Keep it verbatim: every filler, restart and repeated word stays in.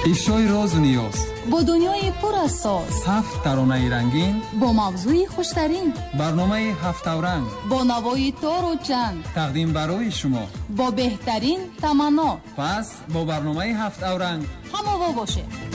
افشای راز و نیاز با دنیای پر از ساز، هفت ترانه رنگین با موضوع خوشترین، برنامه هفت اورنگ با نوای تار و چنگ تقدیم برای شما با بهترین تمنا. پس با برنامه هفت اورنگ هماوا باشه.